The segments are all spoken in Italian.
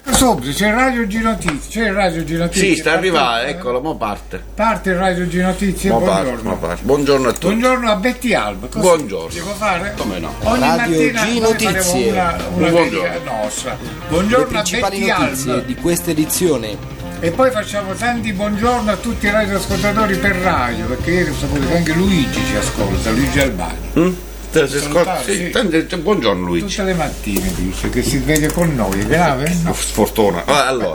Subito, c'è il Radio G Notizie. Sì, sta arrivando, eccolo, mo parte. Parte il Radio G Notizie, buongiorno. Parte. Buongiorno a tutti. Buongiorno a Betty Alba. Buongiorno. Si può fare? Come no? Ogni Radio mattina G noi Notizie. faremo una Buongiorno. nostra. Le Buongiorno a principali Betty notizie Alba. di questa edizione. E poi facciamo tanti buongiorno a tutti i radioascoltatori per radio, perché ieri ho saputo che anche Luigi ci ascolta, Luigi Albani. Sì. Buongiorno Luigi. Tutte le mattine dice che si sveglia con noi, è grave? No. Sfortuna. Allora.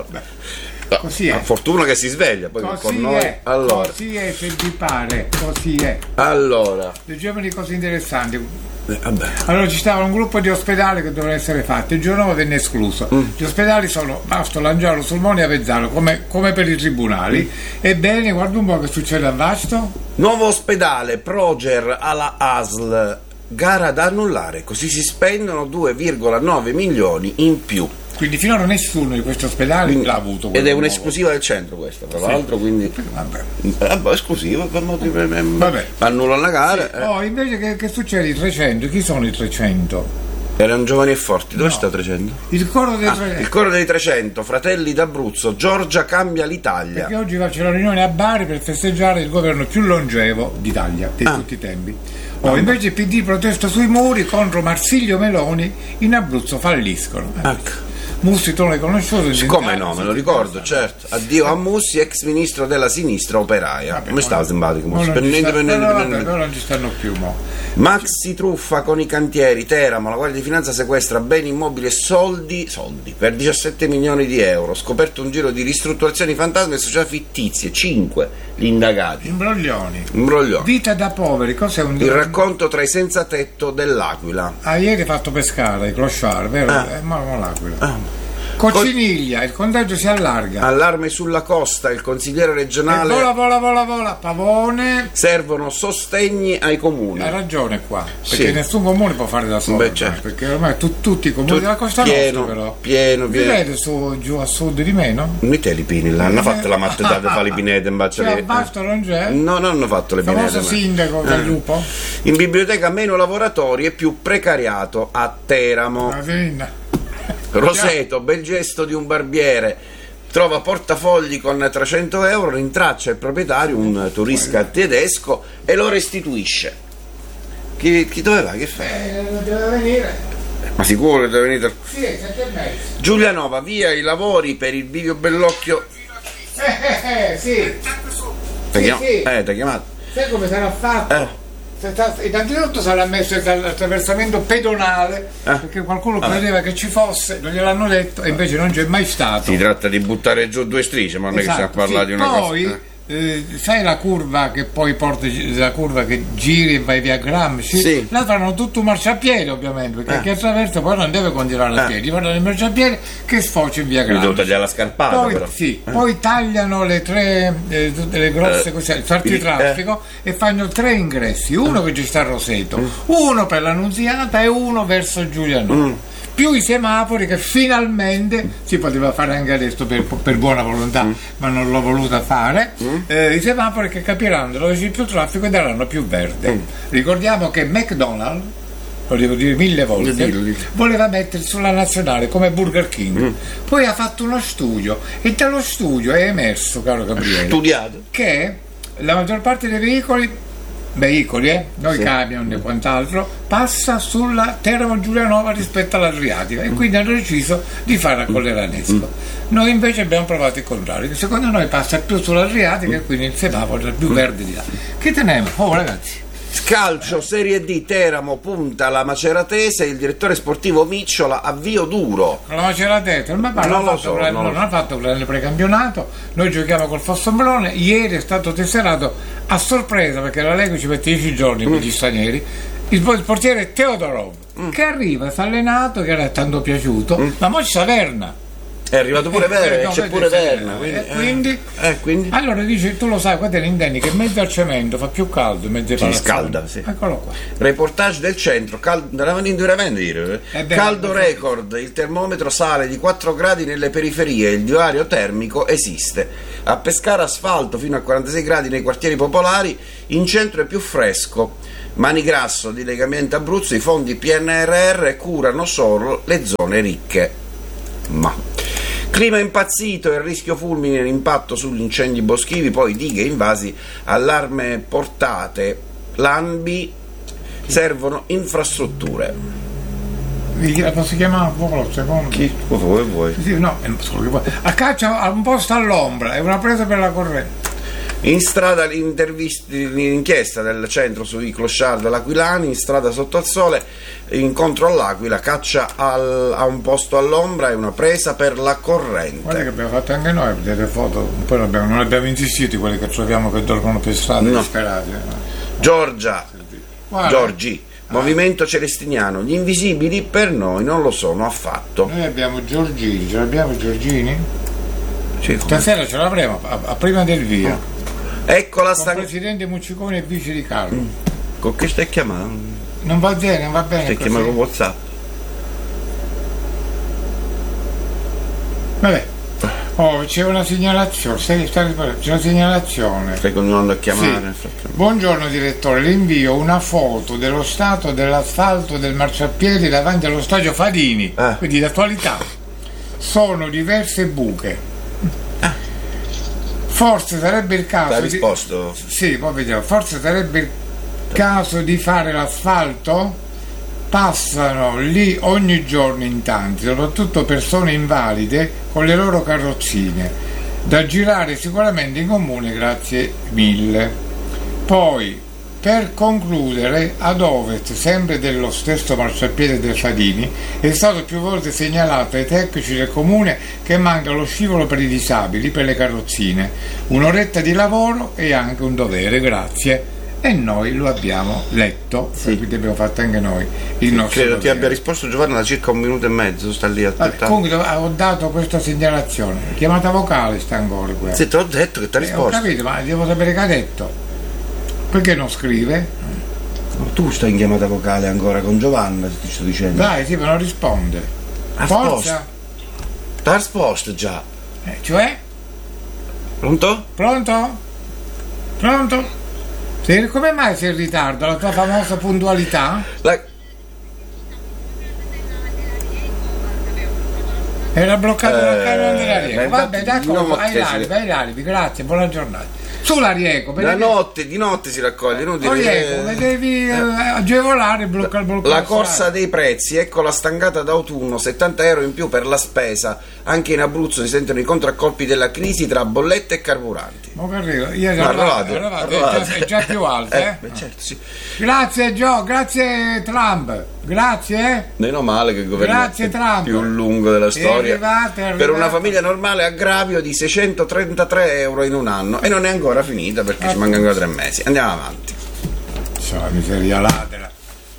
Così è. Fortuna che si sveglia poi Così con noi. è, Allora. così è, se vi pare, così è. Allora. Leggiamo di cose interessanti. Vabbè. Allora ci stava un gruppo di ospedali che doveva essere fatto, il giorno dopo venne escluso. Gli ospedali sono Vasto, Langiolo, Sulmone e Avezzano, come per i tribunali. Ebbene, guarda un po' che succede a Vasto. Nuovo ospedale, Proger alla ASL. Gara da annullare, così si spendono 2,9 milioni in più. Quindi finora nessuno di questi ospedali l'ha avuto. Ed è un'esclusiva del centro questa, tra l'altro, quindi Vabbè. esclusiva per motivi. Vabbè. Annullano la gara. Oh, invece che succede? I 300, chi sono i 300? Erano giovani e forti, dove sta 300? Il coro dei 300. Il coro dei 300, Fratelli d'Abruzzo, Giorgia cambia l'Italia. Perché oggi c'è la riunione a Bari per festeggiare il governo più longevo d'Italia di tutti i tempi. Invece il PD protesta sui muri contro Marsilio Meloni, in Abruzzo falliscono. Mussi tu l'hai conosciuto? Come no, me lo ricordo, certo. Addio a Mussi, ex ministro della sinistra operaia. Come stava simpatico Mussi? Però non ci stanno più, mo. Maxi truffa con i cantieri, Teramo, la Guardia di Finanza sequestra beni immobili e soldi per 17 milioni di euro. Scoperto un giro di ristrutturazioni fantasma e società fittizie, 5 gli indagati. Imbroglioni. Vita da poveri, cos'è un Il racconto tra i senza tetto dell'Aquila. Ieri hai fatto pescare i clochard, vero? Ma l'Aquila. Cocciniglia, il contagio si allarga. Allarme sulla costa, il consigliere regionale. Vola, Pavone. Servono sostegni ai comuni. Hai ragione qua, perché nessun comune può fare da solo. Certo. Perché ormai tutti i comuni della Costa Nostra però. Pieno. Vi vede giù a sud di me, no? Non te li pini là, hanno fatto la mattata di fare le pinete in bacia. Cioè a Vasto non c'è? No, non hanno fatto le pinete. Il famoso sindaco del lupo. In biblioteca meno lavoratori e più precariato a Teramo. Roseto, bel gesto di un barbiere, trova portafogli con 300 euro, rintraccia il proprietario, un turista tedesco, e lo restituisce. Chi dove va? Che fa? Deve venire. Ma sicuro che deve venire? Sì, 7:30. Giulianova, via i lavori per il bivio Bellocchio. Sì. Ti ha chiamato? Sai come sarà fatto? Innanzitutto sarà messo l'attraversamento pedonale, perché qualcuno credeva che ci fosse, non gliel'hanno detto e invece non c'è mai stato. Si tratta di buttare giù 2 strisce, ma non è che stiamo parlando di una cosa. Sai la curva che poi porta, la curva che giri e vai via Gramsci? Sì. Là fanno tutto un marciapiede, ovviamente, perché chi attraversa poi non deve continuare a piedi, fanno il marciapiede che sfocia in via Gramsci. Devo tagliare la scarpata, poi, però. Poi tagliano le grosse farti di traffico e fanno 3 ingressi, uno che ci sta a Roseto, uno per l'Annunziata e uno verso Giulianova. Più i semafori che finalmente si poteva fare anche adesso per buona volontà, ma non l'ho voluta fare. I semafori che capiranno dove c'è più traffico e daranno più verde. Ricordiamo che McDonald's, lo devo dire 1000 volte, voleva mettere sulla nazionale come Burger King. Poi ha fatto uno studio e dallo studio è emerso, caro Gabriele, studiato, che la maggior parte dei veicoli, camion e quant'altro, passa sulla Teramo Giulianova rispetto all'Adriatica e quindi hanno deciso di fare a Colle Noi invece abbiamo provato il contrario, secondo noi passa più sull'Adriatica e quindi il semaforo è più verde di là. Che teniamo? Ragazzi, Calcio, Serie D, Teramo punta la Maceratese, il direttore sportivo Micciola, avvio duro. La Maceratese, non ha fatto il precampionato, noi giochiamo col Fossombrone, ieri è stato tesserato a sorpresa perché la Lega ci mette 10 giorni per gli stranieri, il portiere Teodorov, che arriva, si è allenato, che era tanto piaciuto, ma poi c'è Verna. È arrivato pure Verna, c'è pure Verna. Quindi? Allora dici, tu lo sai, qua te ne intendi che mezzo al cemento fa più caldo, mezzo ai palazzoni. Scalda, sì. Eccolo qua. Reportage del centro, caldo record, il termometro sale di 4 gradi nelle periferie, il divario termico esiste. A Pescara asfalto fino a 46 gradi nei quartieri popolari, in centro è più fresco. Manigrasso di Legamento Abruzzo, i fondi PNRR curano solo le zone ricche. Ma Clima impazzito e il rischio fulmine in impatto sugli incendi boschivi, poi dighe invasi, allarme portate, Lanbi, servono infrastrutture. Si chiama un po' secondo. Chi? Vuoi? Sì, no, a caccia un posto all'ombra, è una presa per la corrente. In strada l'inchiesta del centro sui clochard dell'Aquilani, in strada sotto al sole, incontro all'Aquila, caccia a un posto all'ombra e una presa per la corrente. Quelle che abbiamo fatto anche noi, vedete foto, poi non abbiamo insistito, quelli che troviamo che dormono per strada, disperati. Giorgi, Movimento Celestiniano, gli invisibili per noi non lo sono affatto. Noi abbiamo Giorgini, ce l'abbiamo Giorgini? Sì, stasera ce l'avremo, a prima del via. Eccola presidente Mucciconi e vice di Carlo. Con che stai chiamando? Non va bene. Stai chiamando WhatsApp? Vabbè. C'è una segnalazione. C'è una segnalazione. Stai continuando a chiamare? Sì. Buongiorno direttore, le invio una foto dello stato dell'asfalto del marciapiede davanti allo stadio Fadini, quindi d'attualità. Sono diverse buche. Forse sarebbe il caso. Hai risposto? Sì, poi vediamo. Forse sarebbe il caso di fare l'asfalto? Passano lì ogni giorno in tanti, soprattutto persone invalide con le loro carrozzine. Da girare sicuramente in comune, grazie mille. Poi, per concludere, ad ovest, sempre dello stesso marciapiede del Fadini, è stato più volte segnalato ai tecnici del comune che manca lo scivolo per i disabili, per le carrozzine. Un'oretta di lavoro e anche un dovere, grazie. E noi lo abbiamo letto, quindi abbiamo fatto anche noi il nostro Credo dovere. ti abbia risposto Giovanna da circa 1 minuto e mezzo, sta lì aspettando. Comunque ho dato questa segnalazione, chiamata vocale sta ancora qua. Sì, te l'ho detto che ti ha risposto. Ho capito, ma devo sapere che ha detto. Perché non scrive? Tu stai in chiamata vocale ancora con Giovanna, ti sto dicendo. Dai, sì, ma non risponde. Forza! Ti ha risposto già. Cioè? Pronto? Come mai sei in ritardo? La tua famosa puntualità? Era bloccato la canna della Rieco. Vabbè, d'accordo, ai Lalibi, grazie, buona giornata. Sulla Rieco, di notte si raccoglie, devi agevolare il blocco. La corsa dei prezzi, ecco la stangata d'autunno, 70 euro in più per la spesa. Anche in Abruzzo si sentono i contraccolpi della crisi tra bollette e carburanti. È già più alto, certo, sì. Grazie Gio, grazie Trump, grazie. Meno male che il governo è più lungo della storia. Arrivate. Per una famiglia normale aggravio di 633 euro in un anno e non è ancora finita perché ci mancano ancora 3 mesi. Andiamo avanti. Miseria ladra.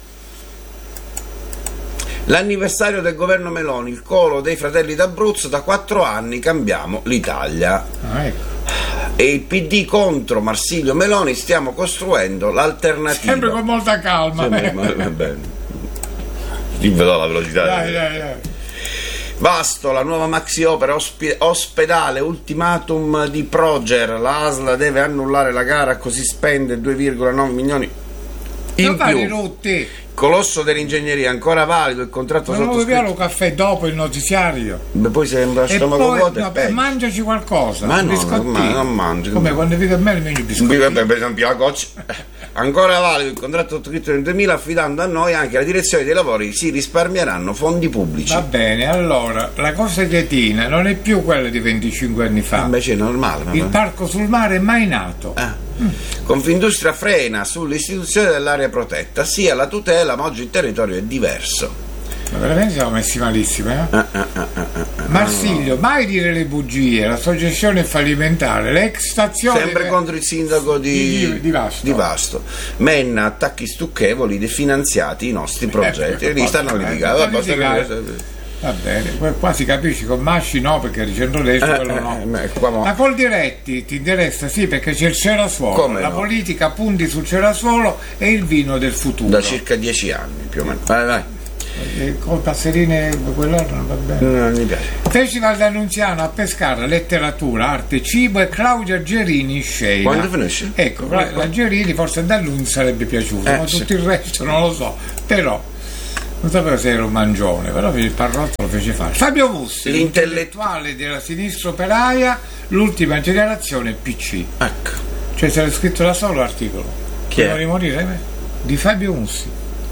L'anniversario del governo Meloni, il colo dei Fratelli d'Abruzzo, da 4 anni cambiamo l'Italia. Ecco. E il PD contro Marsilio Meloni, stiamo costruendo l'alternativa. Sempre con molta calma. Va bene. Dimmelo la velocità. Dai. Vasto, la nuova maxi opera ospedale, ultimatum di Proger, la ASL deve annullare la gara così spende 2,9 milioni in più. Colosso dell'ingegneria, ancora valido il contratto sottoscritto. Ma non beviamo un caffè dopo il notiziario? Poi sembra stomaco vuoto e mangiaci qualcosa. Ma non mangi. Come quando vive a me mi mangio i biscotti. Per esempio la goccia. Ancora valido il contratto sottoscritto nel 2000, affidando a noi anche la direzione dei lavori, si risparmieranno fondi pubblici. Va bene, allora la cosa cretina non è più quella di 25 anni fa. Invece è normale. Il parco sul mare è mai nato. Confindustria frena sull'istituzione dell'area protetta, sia la tutela, ma oggi il territorio è diverso. Ma veramente siamo messi malissimo, Marsilio, mai dire le bugie, la suggestione è fallimentare, l'ex stazione. Sempre contro il sindaco di Vasto. Menna, attacchi stucchevoli, definanziati i nostri progetti. Lì stanno litigando. Va bene, qua si capisce, con Masci no, perché il centrodestra quello no. Ma col Diretti ti interessa? Sì, perché c'è il Cerasuolo. Come la politica punti sul Cerasuolo e il vino del futuro. Da circa 10 anni più o meno. Vai. Con Passerine quella non va bene. Non mi piace. Festival d'Annunziano a Pescara, letteratura, arte, cibo e Claudia Gerini in scena. Quando finisce? Ecco, la Gerini forse da lui sarebbe piaciuto, ma tutto il resto non lo so. Però Non sapevo se era un mangione, però il Parrotto lo fece fare. Fabio Mussi, l'intellettuale della sinistra operaia, l'ultima generazione PC. Ecco. Cioè c'era scritto da solo l'articolo. Chi è? Prima di morire? Di Fabio Mussi.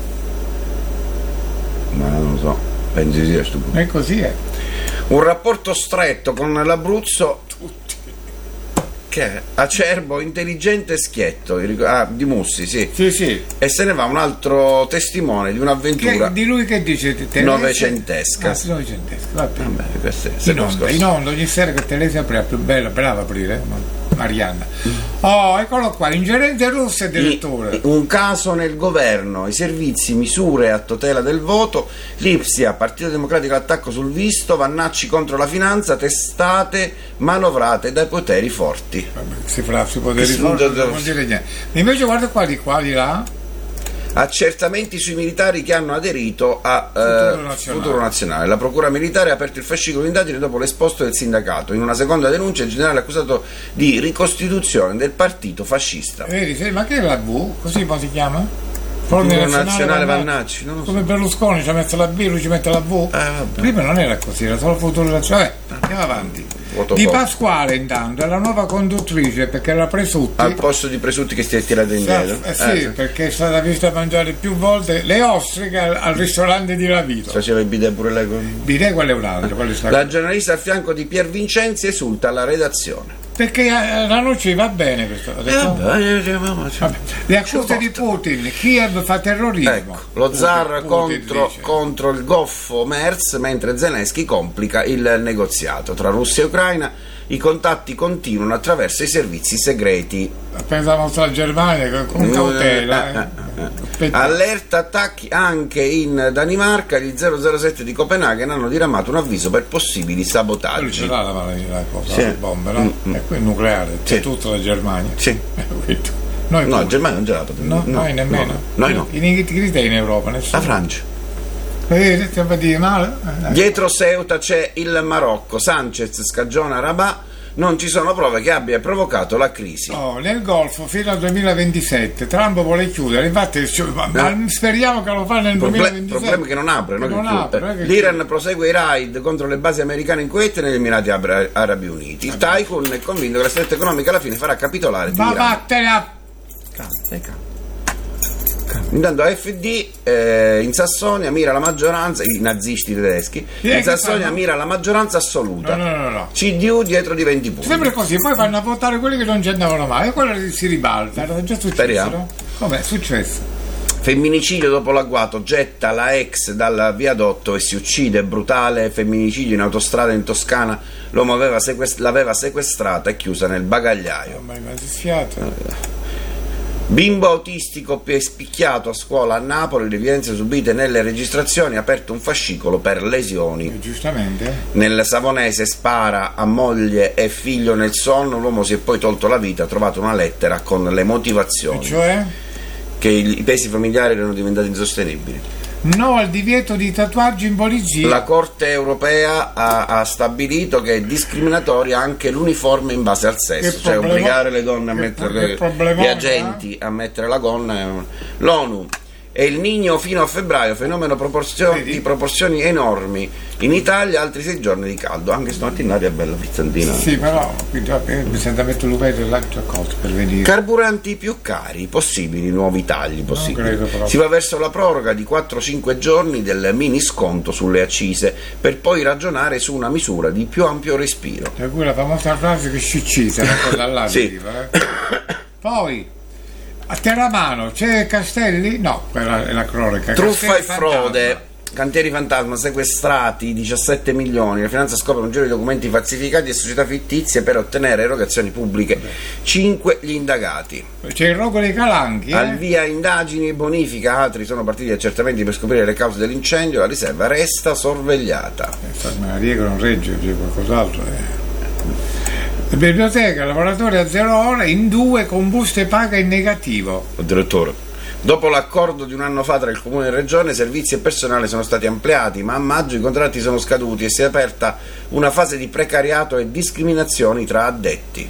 Ma non lo so, pensi sia stupido. E così è. Un rapporto stretto con l'Abruzzo. Che è? Acerbo, intelligente e schietto. Di Mussi, sì. Sì. E se ne va un altro testimone di un'avventura Di lui che dice novecentesca. Novecentesca, va bene. Vabbè, queste In onda ogni sera che Televisione apre, più bella, brava a aprire, Marianna. Oh, eccolo qua, ingerenze russe, direttore. Un caso nel governo, i servizi, misure a tutela del voto, l'Ipsia, Partito Democratico attacco sul visto, Vannacci contro la finanza, testate manovrate dai poteri forti. Vabbè, si poteri forti, non vuol dire niente. Invece guarda qua di là. Accertamenti sui militari che hanno aderito a Futuro Nazionale. La Procura Militare ha aperto il fascicolo di indagine dopo l'esposto del sindacato. In una seconda denuncia il generale è accusato di ricostituzione del partito fascista. Vedi, ma che è la V? Così si chiama? Futuro Nazionale Vannacci, non lo so. Come Berlusconi ci ha messo la B, lui ci mette la V. Prima non era così, era solo Futuro Nazionale. Andiamo avanti. Di Pasquale intanto è la nuova conduttrice, perché era Presutti al posto di Presutti che si è tirato indietro. Sì, perché è stata vista mangiare più volte le ostriche al ristorante di Ravito. Faceva il bidet pure lei con... Bidet quello è un altro. La giornalista al fianco di Pier Vincenzi esulta alla redazione. Perché la noce va bene questo. Le accuse di Putin, Kiev fa terrorismo. Ecco, lo zar contro il goffo Merz, mentre Zelensky complica il negoziato tra Russia e Ucraina. I contatti continuano attraverso i servizi segreti. Pensavo alla Germania con cautela. Allerta attacchi anche in Danimarca. Gli 007 di Copenaghen hanno diramato un avviso per possibili sabotaggi. Lui ce l'ha la cosa, la bomba, no? E qui il nucleare, c'è tutta la Germania. Sì. Noi no, la Germania non ce l'ha. No, noi nemmeno. Noi no. In Inghilterra in Europa, nessuno. La Francia. Stiamo a dire male? Dietro Ceuta c'è il Marocco. Sanchez scagiona Rabat. Non ci sono prove che abbia provocato la crisi. Nel Golfo fino al 2027 Trump vuole chiudere, infatti speriamo che lo fa nel 2027. Il problema è che non apre, L'Iran prosegue i raid contro le basi americane in Kuwait e negli Emirati Arabi Uniti. Il Tycoon è convinto che la stretta economica alla fine farà capitolare Ma vattene. Intanto AfD in Sassonia mira la maggioranza, i nazisti tedeschi in Sassonia mira la maggioranza assoluta. No. CDU dietro di 20 punti. Sempre così, poi vanno a votare quelli che non ci andavano mai e quello si ribalta. Era già successo. Speriamo. Com'è successo? Femminicidio dopo l'agguato, getta la ex dal viadotto e si uccide. Brutale femminicidio in autostrada in Toscana. L'uomo l'aveva sequestrata e chiusa nel bagagliaio. Ma si sfiato. Bimbo autistico spicchiato a scuola a Napoli, le violenze subite nelle registrazioni, aperto un fascicolo per lesioni. Giustamente. Nel Savonese spara a moglie e figlio nel sonno, l'uomo si è poi tolto la vita, ha trovato una lettera con le motivazioni. E cioè? Che i pesi familiari erano diventati insostenibili. No al divieto di tatuaggi in polizia. La Corte europea ha stabilito che è discriminatoria anche l'uniforme in base al sesso, cioè obbligare le donne a mettere gli agenti a mettere la gonna. L'ONU e il Niño fino a febbraio, fenomeno di proporzioni enormi in Italia, altri 6 giorni di caldo, anche stamattina è bella frizzantina. Sì, però bisogna mettere l'uveto e l'acqua per venire. Carburanti più cari, possibili nuovi tagli possibili. Si va verso la proroga di 4-5 giorni del mini sconto sulle accise, per poi ragionare su una misura di più ampio respiro. Per cui la famosa frase che sciccita, da sì. Poi a Terramano c'è Castelli? No, quella è la cronaca. Truffa Castelli e frode, cantieri fantasma, sequestrati 17 milioni, la finanza scopre un giro di documenti falsificati e società fittizie per ottenere erogazioni pubbliche. 5 gli indagati. C'è il rogo dei Calanchi. Al via indagini e bonifica, altri sono partiti accertamenti per scoprire le cause dell'incendio, la riserva resta sorvegliata. Maria che non regge, c'è qualcos'altro. Biblioteca, lavoratore a 0 ore, in 2 con buste paga in negativo. Direttore, dopo l'accordo di un anno fa tra il Comune e la Regione, servizi e personale sono stati ampliati, ma a maggio i contratti sono scaduti e si è aperta una fase di precariato e discriminazioni tra addetti.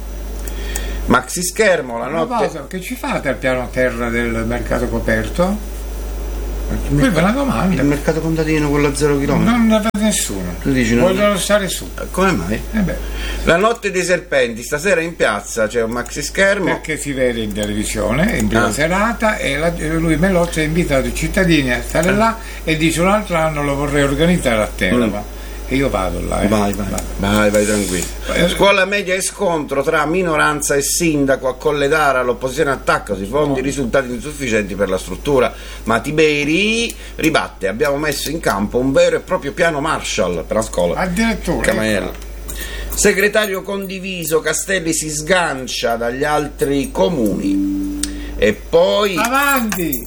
Maxi schermo, la notte... Che ci fate al piano terra del mercato coperto? Qui ve la domanda. Il mercato contadino quello a 0 km? Non ne vede nessuno. Tu dici vogliono stare su. Come mai? La notte dei serpenti, stasera in piazza c'è un maxi schermo. Perché si vede in televisione, in prima serata, e lui Melozzi ha invitato i cittadini a stare là e dice un altro anno lo vorrei organizzare a Teramo. E io vado là. Vai tranquillo. Scuola media e scontro tra minoranza e sindaco a Colledara, l'opposizione attacca sui fondi, risultati insufficienti per la struttura. Ma Tiberi ribatte, abbiamo messo in campo un vero e proprio piano Marshall per la scuola. Addirittura. Camaiello. Segretario condiviso, Castelli si sgancia dagli altri comuni. E poi avanti.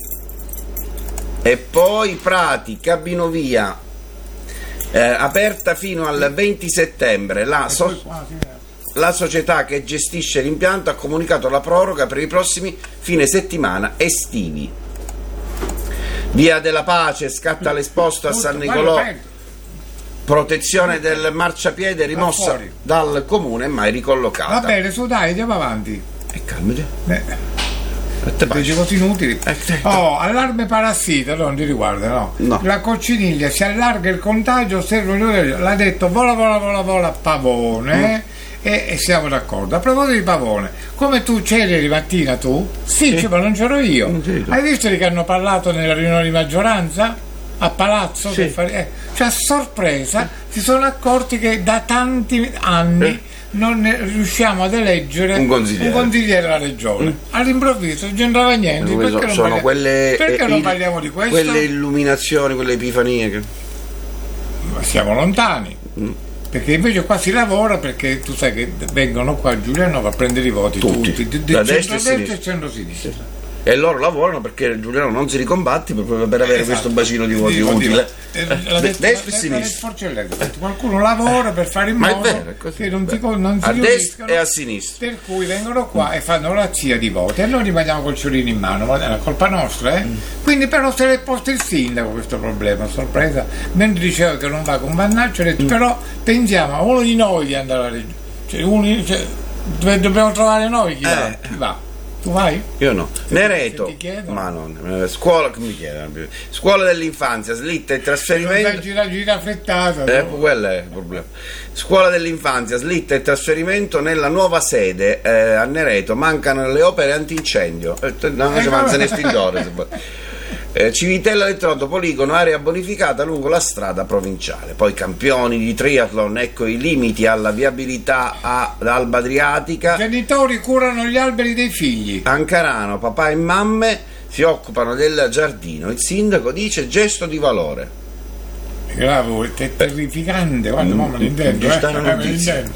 E poi Prati, Cabinovia, aperta fino al 20 settembre. La società che gestisce l'impianto ha comunicato la proroga per i prossimi fine settimana estivi. Via della Pace, scatta l'esposto a San Nicolò. Protezione del marciapiede rimossa dal comune e mai ricollocata. Va bene, su dai, andiamo avanti. E calmati. Dici così inutili. Allarme parassita, non ti riguarda, no? La cocciniglia, si allarga il contagio, l'ha detto vola Pavone, e siamo d'accordo. A proposito di Pavone, come tu c'eri di mattina tu? Sì. Ma non c'ero io. Hai visto che hanno parlato nella riunione di maggioranza? A Palazzo? Cioè, a sorpresa si sono accorti che da tanti anni non riusciamo ad eleggere un consigliere della regione. All'improvviso non c'entrava niente. Perché non parliamo di questo? Quelle illuminazioni, quelle epifanie che... siamo lontani. Perché invece qua si lavora, perché tu sai che vengono qua a Giulianova a prendere i voti tutti da destra e centro-sinistra. E loro lavorano perché Giuliano non si ricombatti per avere questo bacino di voti utile. Destra e sinistra. Qualcuno lavora per fare in modo che non si a destra e a sinistra. Per cui vengono qua e fanno razzia di voti e noi rimaniamo col ciolino in mano, ma è una colpa nostra, Quindi però se l'è posto il sindaco questo problema, sorpresa, mentre diceva che non va con Vannaccio, ha detto però pensiamo a uno di noi di andare alla regione, dobbiamo trovare noi chi va. Tu vai? Io no. Nereto, ma non. Scuola, che mi chiedono? Scuola dell'infanzia, slitta il trasferimento. Gira affrettato. Quello è il problema. Scuola dell'infanzia, slitta il trasferimento nella nuova sede a Nereto. Mancano le opere antincendio. Non ci manca un estinguore. Civitella del Trotto, poligono, area bonificata lungo la strada provinciale. Poi campioni di triathlon, ecco i limiti alla viabilità ad Alba Adriatica. Genitori curano gli alberi dei figli. Ancarano, papà e mamme si occupano del giardino. Il sindaco dice gesto di valore. Bravo, è terrificante, guarda, non me l'intendo.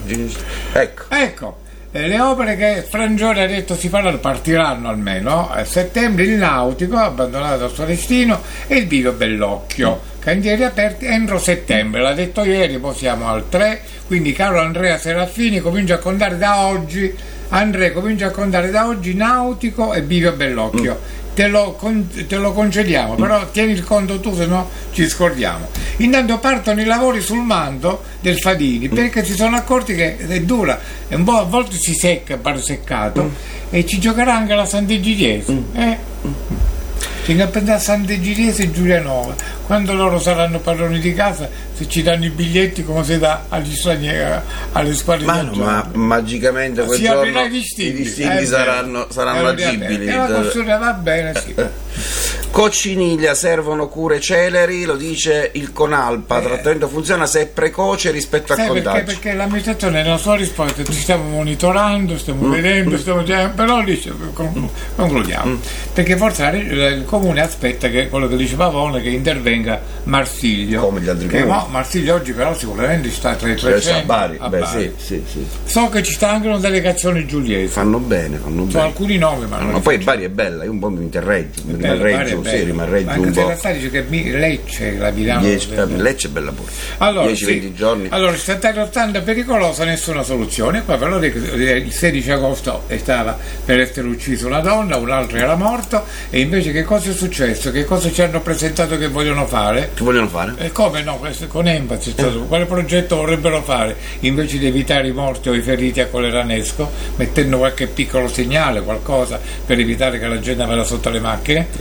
Ecco. Le opere che Frangione ha detto partiranno almeno a settembre: il nautico abbandonato al suo destino e il Bivio Bellocchio, cantieri aperti entro settembre, l'ha detto ieri, poi siamo al 3, quindi caro Andrea Serafini comincia a contare da oggi, nautico e Bivio Bellocchio. Te lo concediamo, però tieni il conto tu, se no ci scordiamo. Intanto partono i lavori sul manto del Fadini, perché si sono accorti che è dura, e un po' a volte si secca, pare seccato, e ci giocherà anche la Sant'Egidiese. Tinga a pensare a Sant'Egidiese e Giulianova, quando loro saranno padroni di casa, se ci danno i biglietti come si dà agli stranieri, alle squadre di ma magicamente quel giorno i distinti saranno agibili. La costruzione va bene, sì. Cocciniglia, servono cure celeri, lo dice il Conalpa. Trattamento funziona se è precoce rispetto al contagio. Perché l'amministrazione nella sua risposta ci stiamo monitorando, stiamo vedendo, però dice, concludiamo. Perché forse il comune aspetta che quello che dice Pavone, che intervenga Marsiglio. Come gli altri comuni. Marsiglio oggi però sicuramente sta tra i 300 Bari. Sì. So che ci sta anche una delegazione giuliese. Fanno bene. Sono alcuni nomi, ma poi Bari è bella, io un po' mi rimarrei giù un po'. Anche dice che Lecce la Milano. Lecce è bella pure. 10-20 giorni. Allora, il 70-80 pericolosa, nessuna soluzione. Qua però il 16 agosto stava per essere uccisa una donna, un altro era morto, e invece che cosa è successo? Che cosa ci hanno presentato che vogliono fare? Che vogliono fare? Come no? Con enfasi quale progetto vorrebbero fare? Invece di evitare i morti o i feriti a Coleranesco, mettendo qualche piccolo segnale, qualcosa per evitare che la gente vada sotto le macchine.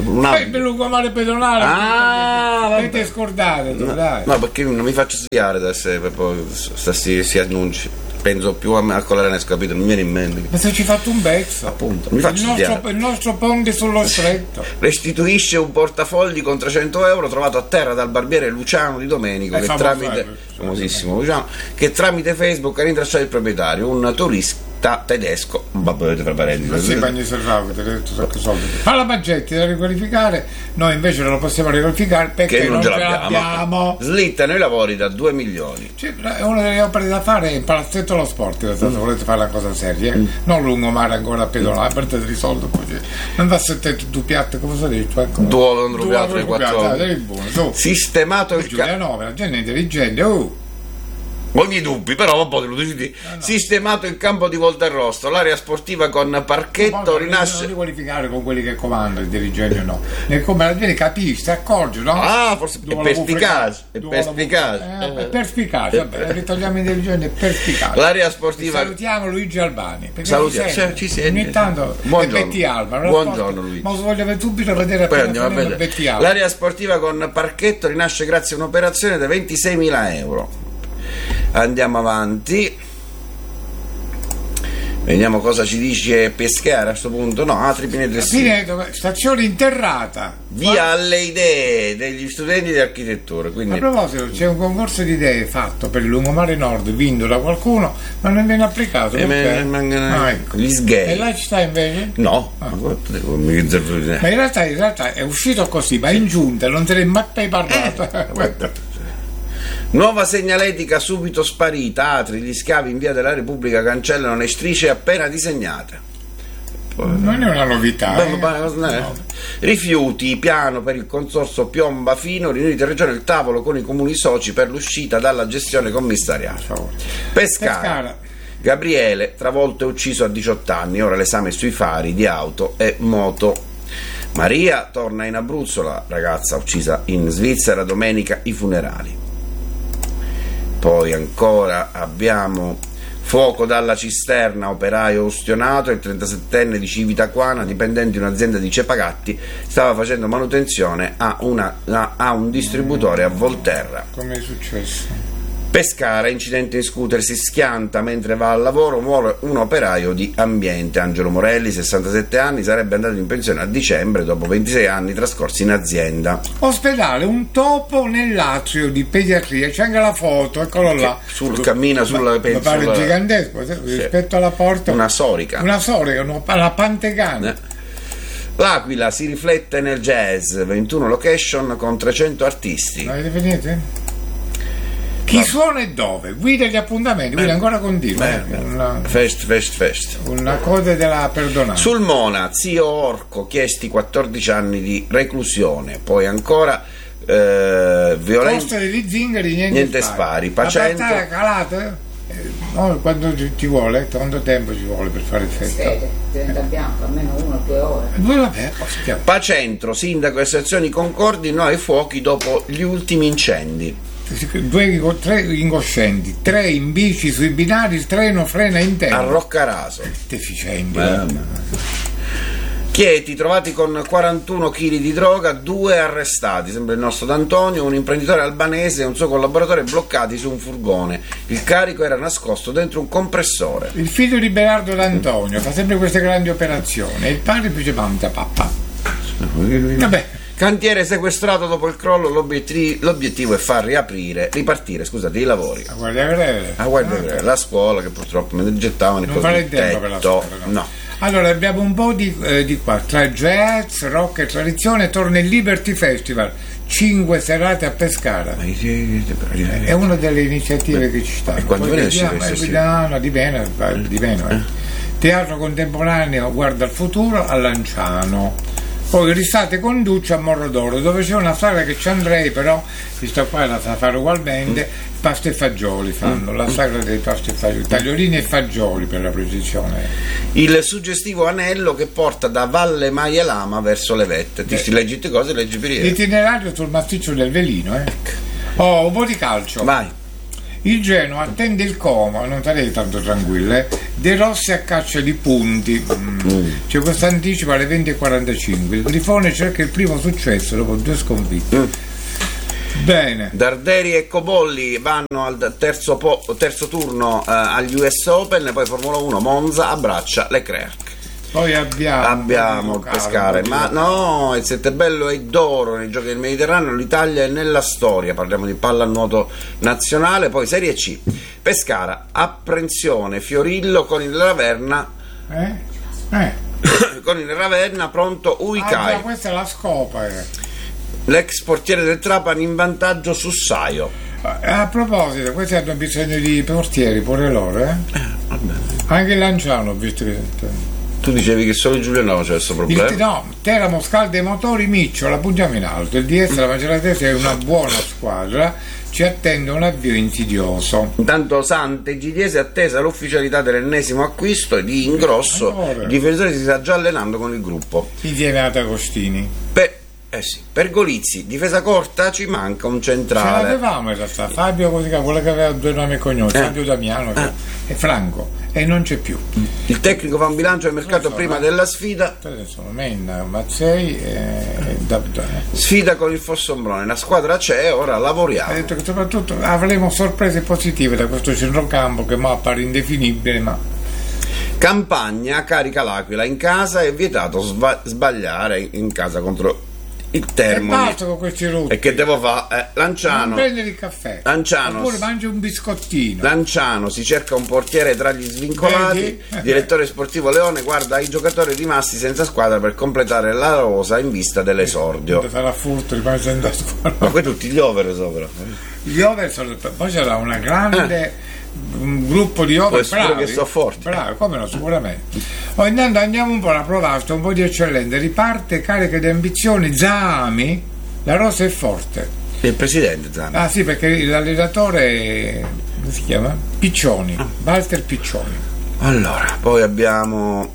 figlio. Il lungomare pedonale. Avete scordato, dai. No, perché non mi faccio sviare da se poi si annunci. Penso più a Collerenesco, capito? Non mi viene in mente. Ma se ci fatto un pezzo. Appunto, mi faccio sviare. Il nostro ponte sullo stretto. Restituisce un portafogli con 300 euro trovato a terra dal barbiere Luciano Di Domenico, che famosissimo Luciano, che tramite Facebook ha rintracciato il proprietario, un turista tedesco. Vabbè, tra parentesi. Ma sì, bagni serravo, ti ho detto sacco soldi. Ma la Baggetti da riqualificare, noi invece non lo possiamo riqualificare perché non ce l'abbiamo. Slittano i lavori da 2 milioni. È una delle opere da fare, in Palazzetto lo Sport, se volete fare una cosa seria, non lungomare ancora a pedonale, perdete di soldi poi. Non va a tu piatte, come si dice? Due 4. Sistemato il Giulianova, la gente è intelligente, Ogni dubbi, però un po' di lucidi. Sistemato il campo di Volterrosto, l'area sportiva con parchetto rinasce. Non riqualificare con quelli che comandano, i dirigenti no. Come alla fine capisci, accorgi, no? Forse è perspicace. È perspicace, vabbè, ritogliamo i dirigenti, è perspicace. L'area sportiva. Salutiamo Luigi Albani. Salutiamo, ci sente. Ogni tanto Betty Alba. Buongiorno Luigi. Ma voglio subito vedere appena Betty Alba. L'area sportiva con parchetto rinasce grazie a un'operazione da 26.000 euro. Andiamo avanti, vediamo cosa ci dice Pescara a questo punto. Tripine stazione interrata, via alle idee degli studenti di architettura. Quindi... A proposito, c'è un concorso di idee fatto per il lungomare nord vinto da qualcuno, ma non viene applicato ecco. Gli sgay. E là ci sta invece? No. Ma in realtà è uscito così, ma in giunta non te ne è mai parlato. Nuova segnaletica subito sparita. Atri, gli scavi in via della Repubblica cancellano le strisce appena disegnate. Non è una novità. No. Rifiuti, piano per il consorzio Piomba Fino, riuniti in regione il tavolo con i comuni soci per l'uscita dalla gestione commissariale. Pescara. Gabriele, travolto e ucciso a 18 anni, ora l'esame sui fari di auto e moto. Maria torna in Abruzzo, la ragazza uccisa in Svizzera, domenica i funerali. Poi ancora abbiamo fuoco dalla cisterna, operaio ustionato, il 37enne di Civitaquana, dipendente di un'azienda di Cepagatti, stava facendo manutenzione a un distributore a Volterra. Come è successo? Pescara, incidente in scooter, si schianta mentre va al lavoro, muore un operaio di ambiente. Angelo Morelli, 67 anni, sarebbe andato in pensione a dicembre dopo 26 anni trascorsi in azienda. Ospedale, un topo nell'atrio di pediatria, c'è anche la foto, eccolo là. Cammina sulla pensola. Pare gigantesco, rispetto alla porta. Una sorica, una pantegana. L'Aquila si riflette nel jazz, 21 location con 300 artisti. Avete finito? Chi suona e dove? Guida gli appuntamenti, quindi ancora continua. Fest. Una coda della perdonata. Sul Mona, zio Orco, chiesti 14 anni di reclusione. Poi ancora violenza. Costa degli zingari, niente spari. Pacento. La calata? Quando ci vuole? Quanto tempo ci vuole per fare il festa? Diventa bianco, almeno 1 o 2 ore. Pacentro, sindaco e sezioni concordi, no ai fuochi dopo gli ultimi incendi. 3 incoscienti, 3 in bici sui binari, il treno frena in tempo. A Roccaraso. Deficienti. Chieti, trovati con 41 kg di droga, 2 arrestati, sempre il nostro D'Antonio, un imprenditore albanese e un suo collaboratore bloccati su un furgone. Il carico era nascosto dentro un compressore. Il figlio di Berardo D'Antonio fa sempre queste grandi operazioni e il padre dice papà. Vabbè. Cantiere sequestrato dopo il crollo, l'obiettivo è far ripartire i lavori. A Guardia Greve. La scuola che purtroppo me ne gettavano il non fare il tempo per la scuola. No. Allora abbiamo un po' di qua, tra jazz, rock e tradizione, torna il Liberty Festival, 5 serate a Pescara. È una delle iniziative che ci sta. E quando viene di Veno. Teatro contemporaneo Guarda al futuro a Lanciano. Poi Risate con Duccio a Morrodoro, dove c'è una sagra che ci andrei, però questa qua la sa fare ugualmente. Pasta e fagioli fanno, la sagra dei pasti e fagioli, tagliolini e fagioli per la precisione. Il suggestivo anello che porta da Valle Maielama verso le vette. Ti leggi te cose, leggi per ieri. L'itinerario sul massiccio del Velino, un po' di calcio. Vai. Il Genoa attende il Como, non sarei tanto tranquille, De Rossi a caccia di punti. C'è questo anticipo alle 20:45. Il Grifone cerca il primo successo dopo 2 sconfitte. Bene. Darderi e Cobolli vanno al terzo turno agli US Open, poi Formula 1 Monza abbraccia Leclerc. Poi abbiamo il Pescara, ma no, il Settebello è d'oro nei giochi del Mediterraneo, l'Italia è nella storia, parliamo di pallanuoto nazionale. Poi Serie C, Pescara, apprensione, Fiorillo con il Ravenna con il Ravenna pronto Uicai. Questa è la scopa. L'ex portiere del Trapani in vantaggio su Saio. A proposito, questi hanno bisogno di portieri pure loro, anche il Lanciano ho visto che... Tu dicevi che solo Giuliano c'è questo problema? No, Teramo scalda i motori, Miccio, la puntiamo in alto. Il DS, la Maceratese è una buona squadra, ci attende un avvio insidioso. Intanto Sante Gidiese attesa l'ufficialità dell'ennesimo acquisto di Ingrosso. Il difensore si sta già allenando con il gruppo. Insieme ad Agostini. Per Golizzi, difesa corta, ci manca un centrale. Ce l'avevamo in realtà, Fabio, quello che aveva 2 nomi e cognomi, Fabio Damiano e Franco, e non c'è più. Il tecnico fa un bilancio del mercato prima della sfida. Sono Menna, Mazzei e Sfida con il Fossombrone, la squadra c'è, ora lavoriamo. Ha detto che soprattutto avremo sorprese positive da questo centrocampo che appare indefinibile, ma... Campagna carica l'Aquila in casa, è vietato sbagliare in casa contro il Termoli. Basta con questi rutti. E che devo fare? Lanciano. Non prendere il caffè. Lanciano. Oppure mangi un biscottino. Lanciano, si cerca un portiere tra gli svincolati. Direttore sportivo Leone guarda i giocatori rimasti senza squadra per completare la rosa in vista dell'esordio. Sarà furto, rimane senza squadra. Ma poi tutti gli over sopra. Gli over sono. Poi c'era una grande. Un gruppo di over bravi, che sono forti. Bravi, come no, sicuramente. Intanto andiamo un po' alla provasta, un po' di eccellenza. Riparte carica di ambizioni Zami, la rosa è forte. Il presidente Zami. Ah sì, perché l'allenatore come si chiama? Piccioni, Walter Piccioni. Allora, poi abbiamo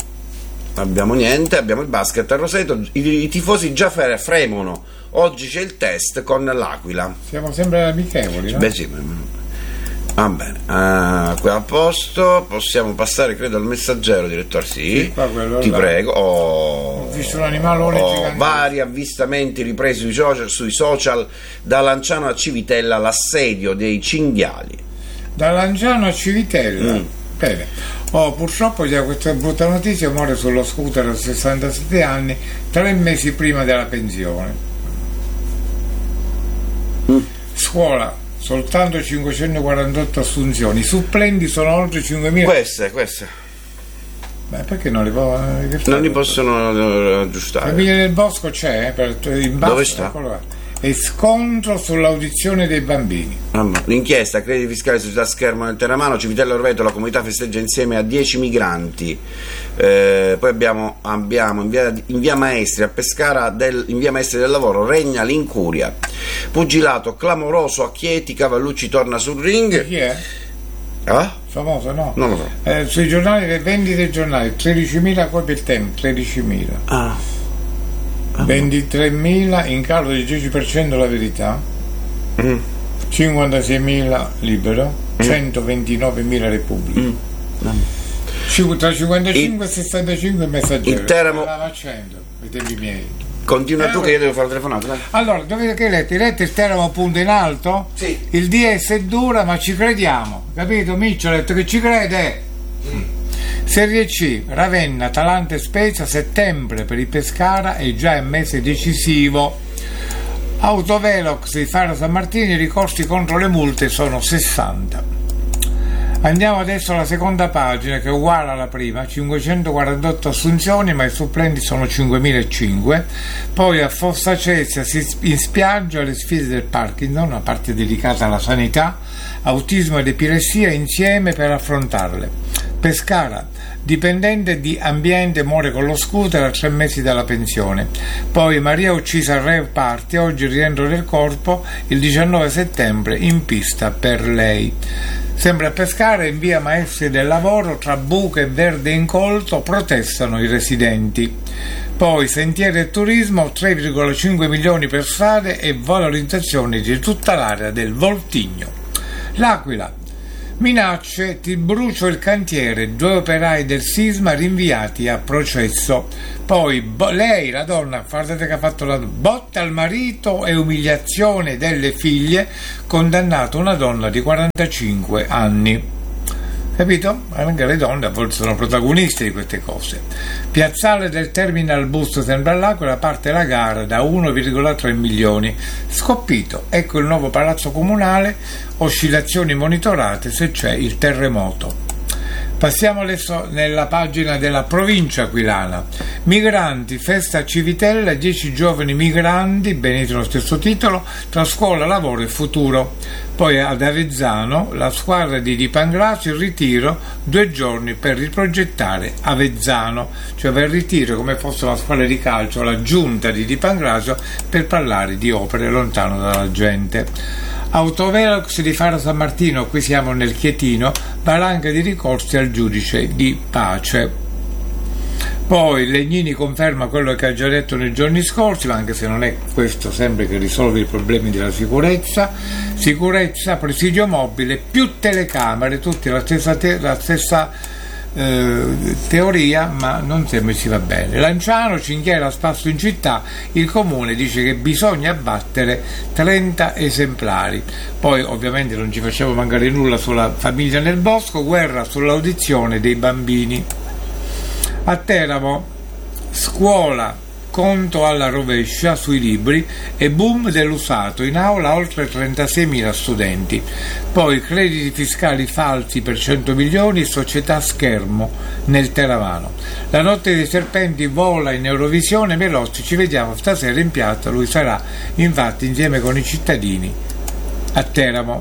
il basket a Roseto, i tifosi già fremono. Oggi c'è il test con l'Aquila. Siamo sempre amichevoli, no? Beh sì. Va bene, qui a posto, possiamo passare credo al Messaggero, direttore. Sì, ti prego. Ho visto un animalone gigante. Vari avvistamenti ripresi sui social, da Lanciano a Civitella, l'assedio dei cinghiali. Da Lanciano a Civitella? Bene. Purtroppo c'è questa brutta notizia, muore sullo scooter a 67 anni 3 mesi prima della pensione. Scuola, soltanto 548 assunzioni, i supplendi sono oltre 5.000. Queste. Beh, perché non li possono aggiustare? La Via del Bosco c'è, in basso. Dove sta? E scontro sull'audizione dei bambini. L'inchiesta, crediti fiscali, società Schermo nel Terramano, Civitella Orveto, la comunità festeggia insieme a 10 migranti. Poi abbiamo in via Maestri a Pescara, in via Maestri del Lavoro regna l'incuria. Pugilato clamoroso a Chieti, Cavallucci torna sul ring. Chi è? Famoso, no? Non lo so. Sui giornali, le vendite dei giornali, 13.000 poi per tempo, 13.000. 23.000 in calo del 10% la Verità, 56.000 Libero, 129.000 Repubblica, tra 55 e 65 Messaggero. Il Teramo i tempi miei. Continua tu che io devo fare la telefonata. Dai. Allora, dovete che hai letto il Teramo punto in alto? Sì. Il DS è dura ma ci crediamo, capito? Miccio ha detto che ci crede. Serie C, Ravenna, Atalanta e Spezia, settembre per il Pescara è già il mese decisivo. Autovelox di Faro San Martino, i ricorsi contro le multe sono 60. Andiamo adesso alla seconda pagina che è uguale alla prima, 548 assunzioni ma i supplendi sono 5.005. Poi a Fossa Cesia in spiaggia le sfide del Parkinson, una parte dedicata alla sanità, autismo ed epilessia insieme per affrontarle. Pescara, dipendente di ambiente muore con lo scooter a 3 mesi dalla pensione. Poi Maria uccisa al rave party, oggi il rientro del corpo, il 19 settembre in pista per lei. Sempre a Pescara, in via Maestri del Lavoro, tra buche e verde incolto, protestano i residenti. Poi sentieri e turismo, 3,5 milioni per strade e valorizzazione di tutta l'area del Voltigno. L'Aquila. Minacce, ti brucio il cantiere, 2 operai del sisma rinviati a processo. Poi lei, la donna, guardate che ha fatto la botta al marito e umiliazione delle figlie, condannato una donna di 45 anni. Capito? Anche le donne a volte sono protagoniste di queste cose. Piazzale del Terminal Bus sembra all'Aquila, parte la gara da 1,3 milioni. Scoppito, ecco il nuovo palazzo comunale, oscillazioni monitorate se c'è il terremoto. Passiamo adesso nella pagina della provincia aquilana. Migranti, festa a Civitella, 10 giovani migranti, benedito lo stesso titolo, tra scuola, lavoro e futuro. Poi ad Avezzano, la squadra di Pangrasio, il ritiro, 2 giorni per riprogettare Avezzano, cioè per il ritiro come fosse una squadra di calcio, la giunta di Pangrasio, per parlare di opere lontano dalla gente. Autovelox di Faro San Martino, qui siamo nel Chietino, valanga di ricorsi al giudice di pace. Poi Legnini conferma quello che ha già detto nei giorni scorsi, ma anche se non è questo sempre che risolve i problemi della sicurezza, presidio mobile, più telecamere, tutti la stessa teoria, ma non sembra si va bene. Lanciano, cinghiera a spasso in città, il comune dice che bisogna abbattere 30 esemplari. Poi ovviamente non ci facciamo mancare nulla sulla famiglia nel bosco, guerra sull'audizione dei bambini. A Teramo, scuola conto alla rovescia sui libri e boom dell'usato, in aula oltre 36.000 studenti. Poi crediti fiscali falsi per 100 milioni, società schermo nel Teravano. La notte dei serpenti vola in Eurovisione, Melossi, ci vediamo stasera in piazza, lui sarà infatti insieme con i cittadini a Teramo.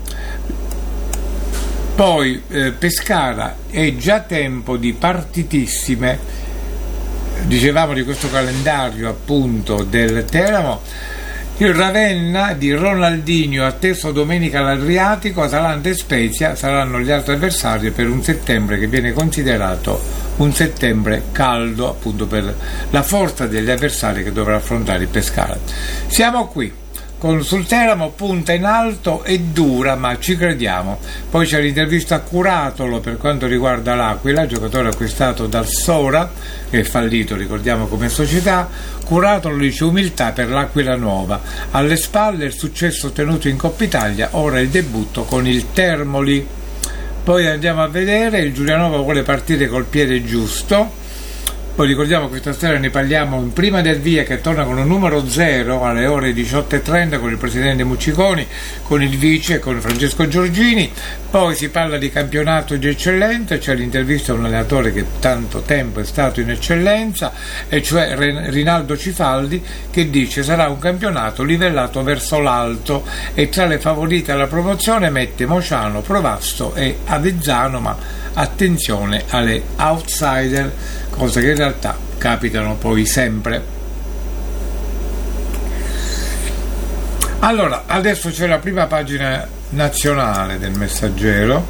Poi Pescara, è già tempo di partitissime. Dicevamo di questo calendario appunto del Teramo. Il Ravenna di Ronaldinho atteso domenica all'Adriatico, Atalanta e Spezia saranno gli altri avversari per un settembre che viene considerato un settembre caldo appunto per la forza degli avversari che dovrà affrontare il Pescara. Siamo qui sul Teramo, punta in alto e dura, ma ci crediamo. Poi c'è l'intervista a Curatolo per quanto riguarda l'Aquila, giocatore acquistato dal Sora, che è fallito, ricordiamo, come società. Curatolo dice umiltà per l'Aquila nuova, alle spalle il successo ottenuto in Coppa Italia, ora il debutto con il Termoli. Poi andiamo a vedere, il Giulianova vuole partire col piede giusto. Poi ricordiamo che questa sera ne parliamo in prima del via, che torna con un numero 0 alle ore 18:30 con il presidente Mucciconi, con il vice, con Francesco Giorgini. Poi si parla di campionato di eccellenza, c'è l'intervista a un allenatore che tanto tempo è stato in eccellenza, e cioè Rinaldo Cifaldi, che dice sarà un campionato livellato verso l'alto e tra le favorite alla promozione mette Mociano, Provasto e Avezzano, ma attenzione alle outsider, cose che in realtà capitano poi sempre. Allora, adesso c'è la prima pagina nazionale del Messaggero.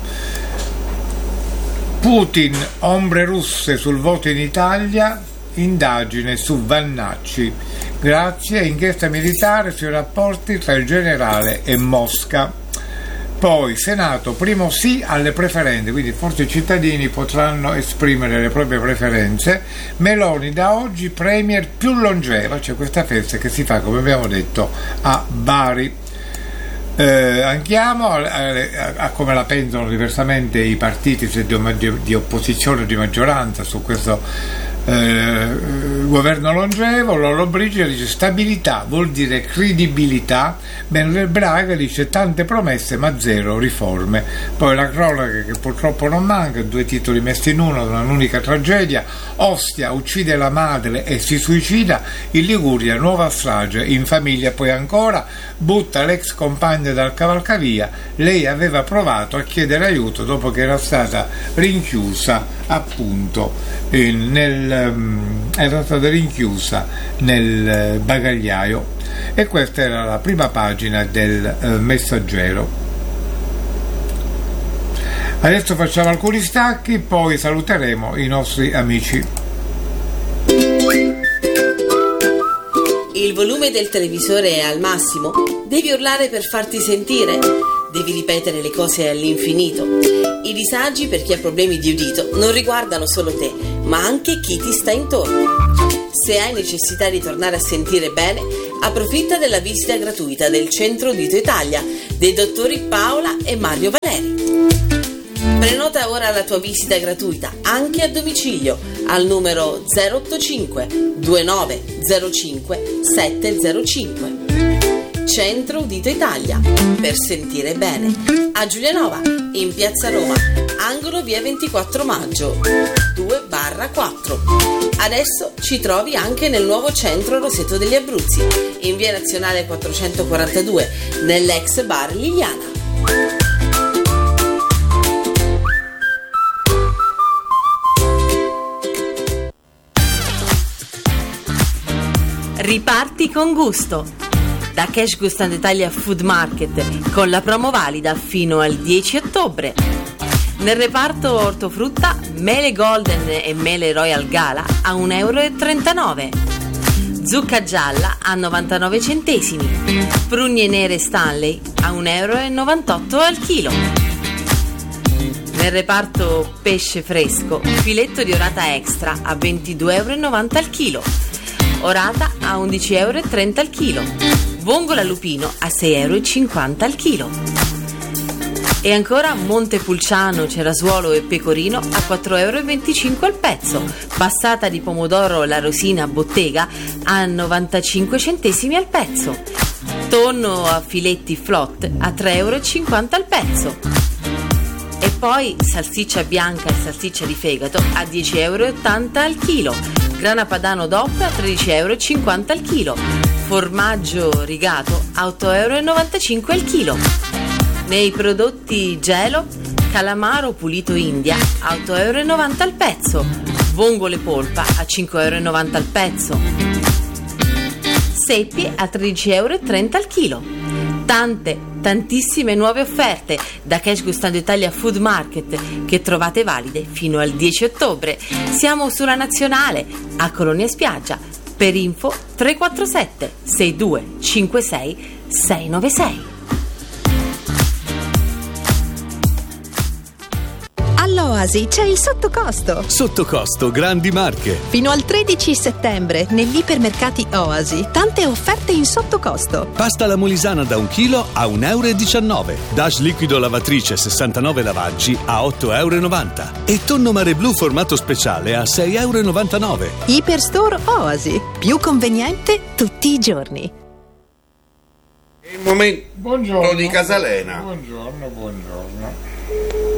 Putin, ombre russe sul voto in Italia, indagine su Vannacci. Grazie, inchiesta militare sui rapporti tra il generale e Mosca. Poi Senato, primo sì alle preferenze, quindi forse i cittadini potranno esprimere le proprie preferenze. Meloni da oggi premier più longeva, c'è questa festa che si fa, come abbiamo detto, a Bari. Andiamo a come la pensano diversamente i partiti di opposizione o di maggioranza su questo governo longevo. Lollobrigida dice stabilità vuol dire credibilità, mentre Braga dice tante promesse ma zero riforme. Poi la cronaca che purtroppo non manca, 2 titoli messi in uno, un'unica tragedia. Ostia uccide la madre e si suicida, in Liguria nuova strage in famiglia. Poi ancora butta l'ex compagna dal cavalcavia, lei aveva provato a chiedere aiuto dopo che era stata rinchiusa appunto era stata rinchiusa nel bagagliaio. E questa era la prima pagina del Messaggero. Adesso facciamo alcuni stacchi, poi saluteremo i nostri amici. Il volume del televisore è al massimo? Devi urlare per farti sentire? devi ripetere le cose all'infinito. I disagi per chi ha problemi di udito non riguardano solo te, ma anche chi ti sta intorno. Se hai necessità di tornare a sentire bene, approfitta della visita gratuita del Centro Udito Italia dei dottori Paola e Mario Valeri. Prenota ora la tua visita gratuita anche a domicilio al numero 085 2905 705. Centro Udito Italia, per sentire bene, a Giulianova, in Piazza Roma, angolo via 24 maggio 2/4. Adesso ci trovi anche nel nuovo centro Roseto degli Abruzzi, in via Nazionale 442, nell'ex bar Liliana. Riparti con gusto. Da Cash Gustando Italia Food Market con la promo valida fino al 10 ottobre. Nel reparto ortofrutta, mele Golden e mele Royal Gala a 1,39 €. Zucca gialla a 99 centesimi. Prugne nere Stanley a 1,98 € al chilo. Nel reparto pesce fresco, filetto di orata extra a 22,90 € al chilo. Orata a 11,30 € al chilo. Vongola lupino a 6,50 € al chilo. E ancora Montepulciano, cerasuolo e pecorino a 4,25 € al pezzo. Passata di pomodoro La Rosina bottega a 95 centesimi al pezzo. Tonno a filetti flot a 3,50 € al pezzo. E poi salsiccia bianca e salsiccia di fegato a 10,80 € al chilo. Grana padano DOP a 13,50 € al chilo. Formaggio rigato a 8,95 € al chilo. Nei prodotti gelo, calamaro pulito India a 8,90 € al pezzo. Vongole polpa a 5,90 € al pezzo. Seppie a 13,30 € al chilo. Tantissime nuove offerte da Cash Gustando Italia Food Market che trovate valide fino al 10 ottobre. Siamo sulla Nazionale a Colonia Spiaggia. Per info 347 62 56 696. All'Oasi c'è il sottocosto. Sottocosto Grandi Marche. Fino al 13 settembre negli ipermercati Oasi tante offerte in sottocosto. Pasta alla molisana da 1 chilo a 1,19 €. Dash liquido lavatrice 69 lavaggi a 8,90 €. E tonno mare blu formato speciale a 6,99 €. Iperstore Oasi, più conveniente tutti i giorni. È il momento Buongiorno. di Casalena. Buongiorno.